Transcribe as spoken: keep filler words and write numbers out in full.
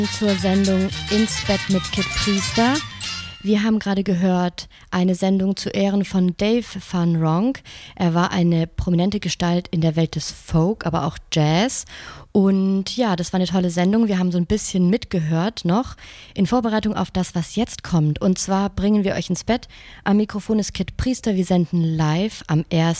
Zur Sendung Ins Bett mit Kid Priester. Wir haben gerade gehört eine Sendung zu Ehren von Dave Van Ronk. Er war eine prominente Gestalt in der Welt des Folk, aber auch Jazz. Und ja, das war eine tolle Sendung. Wir haben so ein bisschen mitgehört noch in Vorbereitung auf das, was jetzt kommt. Und zwar bringen wir euch ins Bett. Am Mikrofon ist Kid Priester. Wir senden live am ersten